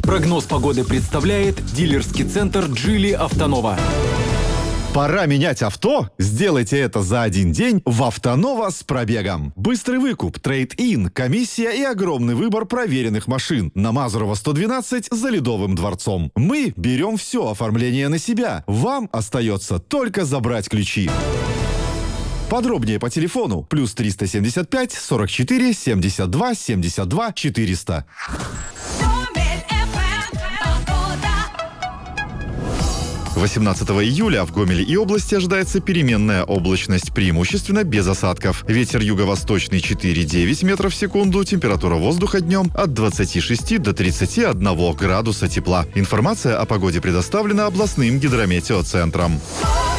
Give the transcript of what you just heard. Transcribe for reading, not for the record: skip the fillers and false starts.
Прогноз погоды представляет дилерский центр «Джили Автонова». Пора менять авто? Сделайте это за один день в «Автонова» с пробегом. Быстрый выкуп, трейд-ин, комиссия и огромный выбор проверенных машин. На Мазурова 112 за Ледовым дворцом. Мы берем все оформление на себя. Вам остается только забрать ключи. Подробнее по телефону + 375 44 72 72 400. 18 июля в Гомеле и области ожидается переменная облачность, преимущественно без осадков. Ветер юго-восточный 4,9 метров в секунду, температура воздуха днем от 26 до 31 градуса тепла. Информация о погоде предоставлена областным гидрометеоцентром.